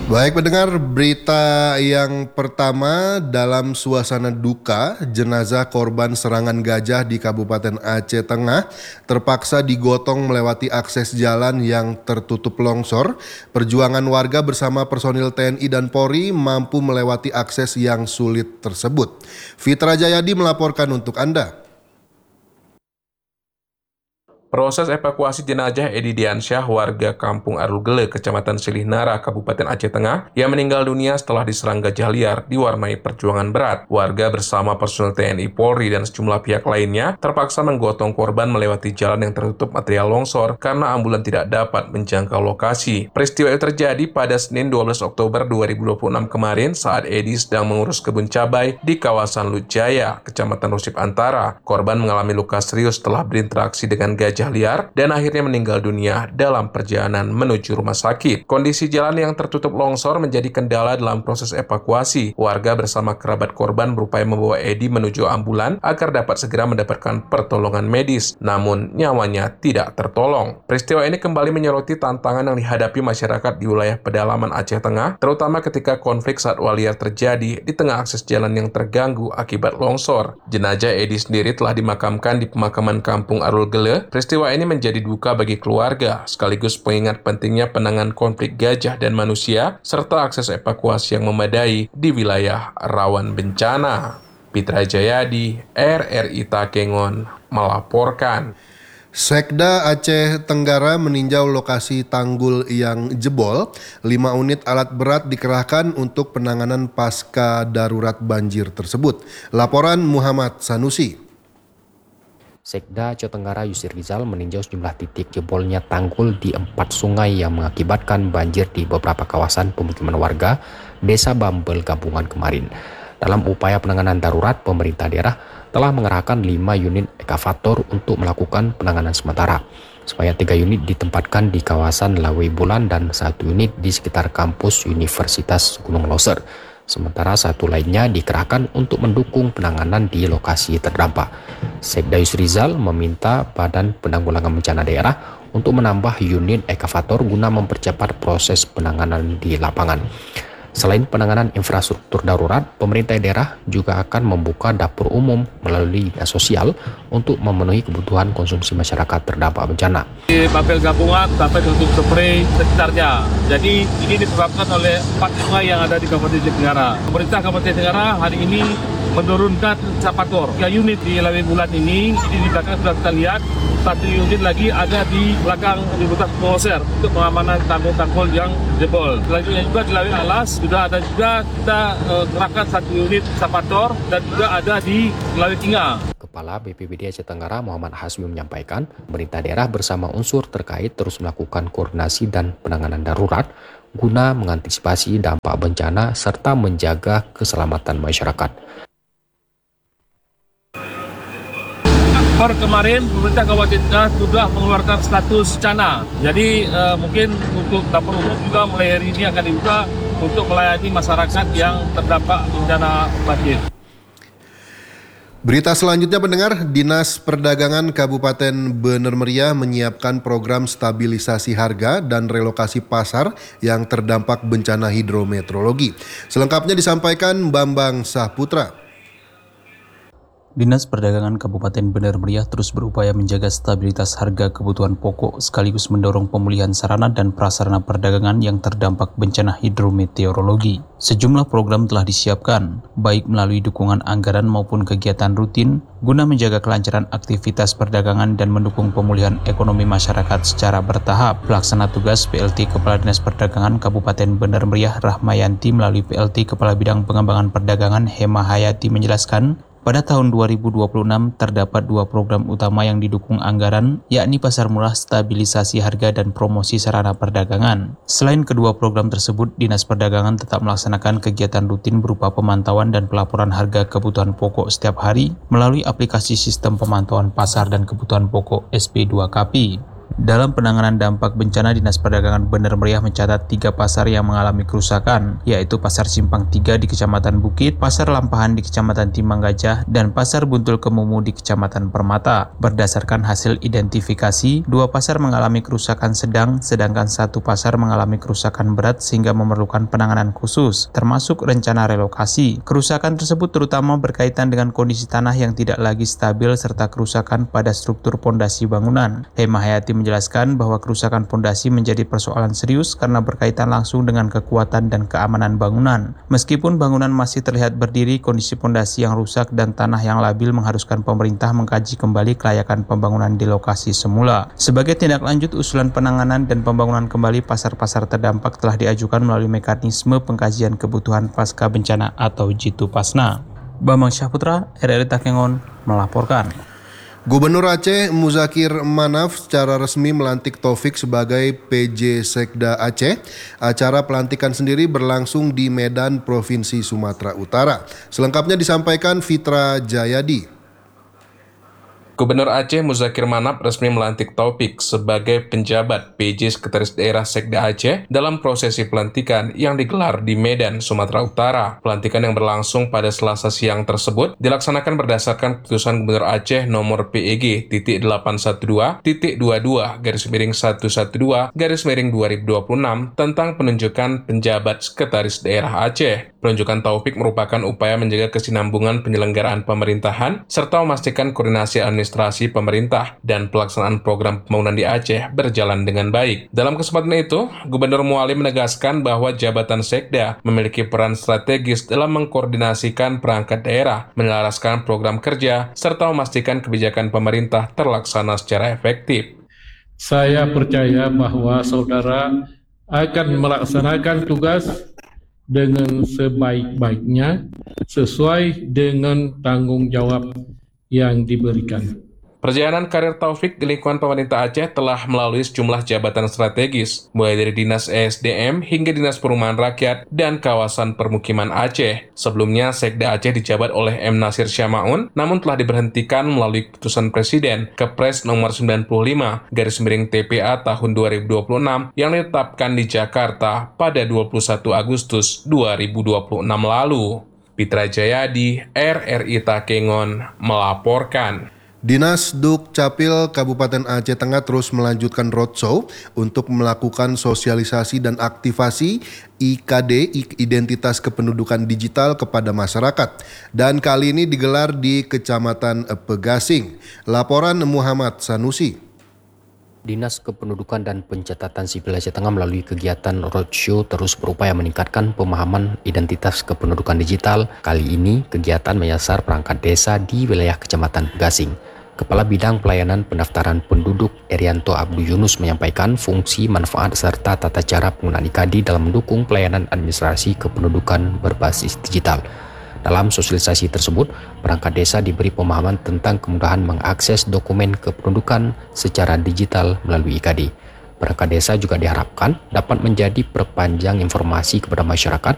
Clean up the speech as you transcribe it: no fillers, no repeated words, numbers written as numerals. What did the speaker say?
Baik pendengar, berita yang pertama dalam suasana duka, jenazah korban serangan gajah di Kabupaten Aceh Tengah terpaksa digotong melewati akses jalan yang tertutup longsor. Perjuangan warga bersama personil TNI dan Polri mampu melewati akses yang sulit tersebut. Fitra Jayadi melaporkan untuk Anda. Proses evakuasi jenazah Edi Diansyah, warga Kampung Arulgele, Kecamatan Silihnara, Kabupaten Aceh Tengah, yang meninggal dunia setelah diserang gajah liar, diwarnai perjuangan berat. Warga bersama personel TNI, Polri, dan sejumlah pihak lainnya terpaksa menggotong korban melewati jalan yang tertutup material longsor karena ambulan tidak dapat menjangkau lokasi. Peristiwa itu terjadi pada Senin 12 Oktober 2026 kemarin saat Edi sedang mengurus kebun cabai di kawasan Lutjaya, Kecamatan Rusip Antara. Korban mengalami luka serius setelah berinteraksi dengan gajah liar dan akhirnya meninggal dunia dalam perjalanan menuju rumah sakit. Kondisi jalan yang tertutup longsor menjadi kendala dalam proses evakuasi. Warga bersama kerabat korban berupaya membawa Edi menuju ambulan agar dapat segera mendapatkan pertolongan medis, namun nyawanya tidak tertolong. Peristiwa ini kembali menyoroti tantangan yang dihadapi masyarakat di wilayah pedalaman Aceh Tengah, terutama ketika konflik satwa liar terjadi di tengah akses jalan yang terganggu akibat longsor. Jenazah Edi sendiri telah dimakamkan di pemakaman Kampung Arulgele. Peristiwa ini menjadi duka bagi keluarga, sekaligus pengingat pentingnya penanganan konflik gajah dan manusia, serta akses evakuasi yang memadai di wilayah rawan bencana. Fitra Jayadi, RRI Takengon, melaporkan. Sekda Aceh Tenggara meninjau lokasi tanggul yang jebol. 5 unit alat berat dikerahkan untuk penanganan pasca darurat banjir tersebut. Laporan Muhammad Sanusi. Sekda Aceh Tenggara Yusri Rizal meninjau sejumlah titik jebolnya tanggul di 4 sungai yang mengakibatkan banjir di beberapa kawasan pemukiman warga Desa Bambel Gabungan kemarin. Dalam upaya penanganan darurat, pemerintah daerah telah mengerahkan 5 unit ekavator untuk melakukan penanganan sementara. Supaya 3 unit ditempatkan di kawasan Lawe Bulan dan 1 unit di sekitar kampus Universitas Gunung Loser. Sementara 1 lainnya dikerahkan untuk mendukung penanganan di lokasi terdampak. Sekda Yusri Rizal meminta Badan Penanggulangan Bencana Daerah untuk menambah unit ekavator guna mempercepat proses penanganan di lapangan. Selain penanganan infrastruktur darurat, pemerintah daerah juga akan membuka dapur umum melalui dinas sosial untuk memenuhi kebutuhan konsumsi masyarakat terdampak bencana. Di Bambel Gabungan sampai untuk spray sekitarnya. Jadi ini disebabkan oleh 4 sungai yang ada di Kabupaten Aceh Tenggara. Pemerintah Kabupaten Tenggara hari ini menurunkan ekavator 3 unit di Lawe Bulan ini. Di belakang sudah kita lihat, 1 unit lagi ada di belakang Universitas Moser untuk pengamanan tanggul-tanggul yang jebol. Selanjutnya juga di Lawe Alas sudah ada juga kita kerahkan 1 unit ekavator dan juga ada di Lawe Kinga. Kepala BPBD Aceh Tenggara Muhammad Hasmi menyampaikan, pemerintah daerah bersama unsur terkait terus melakukan koordinasi dan penanganan darurat guna mengantisipasi dampak bencana serta menjaga keselamatan masyarakat. Per kemarin, pemerintah Kabupaten Tengah sudah mengeluarkan status bencana. Jadi mungkin untuk dapur umum juga mulai hari ini akan dibuka untuk melayani masyarakat yang terdampak bencana banjir. Berita selanjutnya pendengar, Dinas Perdagangan Kabupaten Bener Meriah menyiapkan program stabilisasi harga dan relokasi pasar yang terdampak bencana hidrometeorologi. Selengkapnya disampaikan Bambang Sahputra. Dinas Perdagangan Kabupaten Bener Meriah terus berupaya menjaga stabilitas harga kebutuhan pokok sekaligus mendorong pemulihan sarana dan prasarana perdagangan yang terdampak bencana hidrometeorologi. Sejumlah program telah disiapkan, baik melalui dukungan anggaran maupun kegiatan rutin, guna menjaga kelancaran aktivitas perdagangan dan mendukung pemulihan ekonomi masyarakat secara bertahap. Pelaksana tugas PLT Kepala Dinas Perdagangan Kabupaten Bener Meriah Rahmayanti melalui PLT Kepala Bidang Pengembangan Perdagangan Hema Hayati menjelaskan, pada tahun 2026 terdapat 2 program utama yang didukung anggaran, yakni Pasar Murah Stabilisasi Harga dan Promosi Sarana Perdagangan. Selain kedua program tersebut, Dinas Perdagangan tetap melaksanakan kegiatan rutin berupa pemantauan dan pelaporan harga kebutuhan pokok setiap hari melalui aplikasi Sistem Pemantauan Pasar dan Kebutuhan Pokok SP2KP. Dalam penanganan dampak bencana, Dinas Perdagangan Bener Meriah mencatat 3 pasar yang mengalami kerusakan, yaitu Pasar Simpang 3 di Kecamatan Bukit, Pasar Lampahan di Kecamatan Timbang Gajah, dan Pasar Buntul Kemumu di Kecamatan Permata. Berdasarkan hasil identifikasi, 2 pasar mengalami kerusakan sedang, sedangkan 1 pasar mengalami kerusakan berat sehingga memerlukan penanganan khusus, termasuk rencana relokasi. Kerusakan tersebut terutama berkaitan dengan kondisi tanah yang tidak lagi stabil serta kerusakan pada struktur pondasi bangunan. Hema Hayati menjelaskan bahwa kerusakan pondasi menjadi persoalan serius karena berkaitan langsung dengan kekuatan dan keamanan bangunan. Meskipun bangunan masih terlihat berdiri, kondisi pondasi yang rusak dan tanah yang labil mengharuskan pemerintah mengkaji kembali kelayakan pembangunan di lokasi semula. Sebagai tindak lanjut, usulan penanganan dan pembangunan kembali pasar-pasar terdampak telah diajukan melalui mekanisme pengkajian kebutuhan pasca bencana atau Jitu Pasna. Bambang Syahputra, RRI Takengon, melaporkan. Gubernur Aceh Muzakir Manaf secara resmi melantik Taufik sebagai PJ Sekda Aceh. Acara pelantikan sendiri berlangsung di Medan, Provinsi Sumatera Utara. Selengkapnya disampaikan Fitra Jayadi. Gubernur Aceh Muzakir Manaf resmi melantik Taufik sebagai penjabat PJ Sekretaris Daerah Sekda Aceh dalam prosesi pelantikan yang digelar di Medan, Sumatera Utara. Pelantikan yang berlangsung pada Selasa siang tersebut dilaksanakan berdasarkan keputusan Gubernur Aceh nomor PEG.812-22-112-2026 tentang penunjukan penjabat Sekretaris Daerah Aceh. Penunjukan Taufik merupakan upaya menjaga kesinambungan penyelenggaraan pemerintahan serta memastikan koordinasi administrasi pemerintah dan pelaksanaan program pembangunan di Aceh berjalan dengan baik. Dalam kesempatan itu, Gubernur Mualim menegaskan bahwa jabatan Sekda memiliki peran strategis dalam mengkoordinasikan perangkat daerah, menyelaraskan program kerja, serta memastikan kebijakan pemerintah terlaksana secara efektif. Saya percaya bahwa saudara akan melaksanakan tugas dengan sebaik-baiknya sesuai dengan tanggung jawab yang diberikan. Perjalanan karir Taufik di lingkungan pemerintah Aceh telah melalui sejumlah jabatan strategis, mulai dari Dinas ESDM hingga Dinas Perumahan Rakyat dan Kawasan Permukiman Aceh. Sebelumnya, Sekda Aceh dijabat oleh M. Nasir Syamaun, namun telah diberhentikan melalui keputusan Presiden Kepres nomor 95/TPA tahun 2026 yang ditetapkan di Jakarta pada 21 Agustus 2026 lalu. Fitra Jayadi, RRI Takengon, melaporkan. Dinas Dukcapil Kabupaten Aceh Tengah terus melanjutkan roadshow untuk melakukan sosialisasi dan aktivasi IKD, Identitas Kependudukan Digital, kepada masyarakat. Dan kali ini digelar di Kecamatan Pegasing. Laporan Muhammad Sanusi. Dinas Kependudukan dan Pencatatan Sipil Aceh Tengah melalui kegiatan roadshow terus berupaya meningkatkan pemahaman identitas kependudukan digital. Kali ini kegiatan menyasar perangkat desa di wilayah Kecamatan Pegasing. Kepala Bidang Pelayanan Pendaftaran Penduduk Erianto Abdu Yunus menyampaikan fungsi, manfaat, serta tata cara penggunaan IKD dalam mendukung pelayanan administrasi kependudukan berbasis digital. Dalam sosialisasi tersebut, perangkat desa diberi pemahaman tentang kemudahan mengakses dokumen kependudukan secara digital melalui IKD. Perangkat desa juga diharapkan dapat menjadi perpanjang informasi kepada masyarakat